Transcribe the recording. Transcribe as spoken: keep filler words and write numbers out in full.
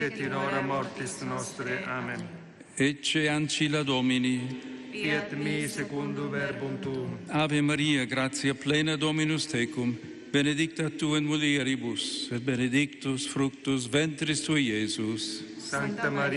et in hora mortis nostre. Amen. Ecce ancilla Domini. Fiat mi secundum verbum tuum. Ave Maria, gratia plena Dominus tecum, benedicta tu in mulieribus, et benedictus fructus ventris tui, Iesus. Sancta Maria,